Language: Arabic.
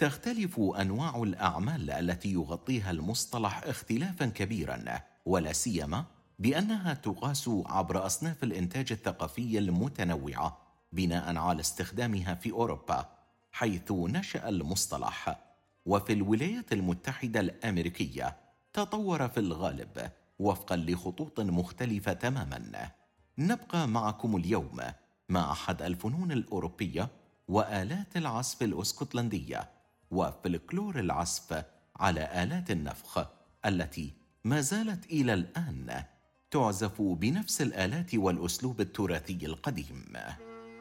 تختلف أنواع الأعمال التي يغطيها المصطلح اختلافا كبيرا، ولا سيما بأنها تقاس عبر أصناف الإنتاج الثقافي المتنوعة بناء على استخدامها في أوروبا حيث نشأ المصطلح. وفي الولايات المتحدة الأمريكية تطور في الغالب وفقا لخطوط مختلفة تماما. نبقى معكم اليوم مع أحد الفنون الأوروبية وآلات العزف الأسكتلندية وفلكلور العزف على آلات النفخ التي ما زالت إلى الآن تعزف بنفس الآلات والأسلوب التراثي القديم.